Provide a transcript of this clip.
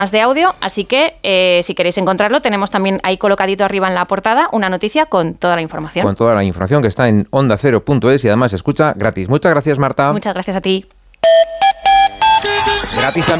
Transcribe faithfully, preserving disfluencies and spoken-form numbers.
de audio, así que eh, si queréis encontrarlo, tenemos también ahí colocadito arriba en la portada una noticia con toda la información. Con toda la información que está en onda cero punto es y además se escucha gratis. Muchas gracias, Marta. Muchas gracias a ti. Gratis también.